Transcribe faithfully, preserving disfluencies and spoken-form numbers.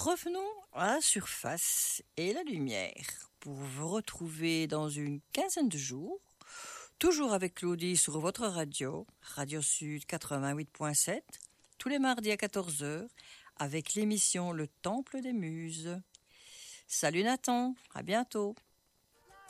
Revenons à la surface et la lumière pour vous retrouver dans une quinzaine de jours, toujours avec Claudie sur votre radio, Radio Sud quatre-vingt-huit point sept, tous les mardis à quatorze heures, avec l'émission Le Temple des Muses. Salut Nathan, à bientôt.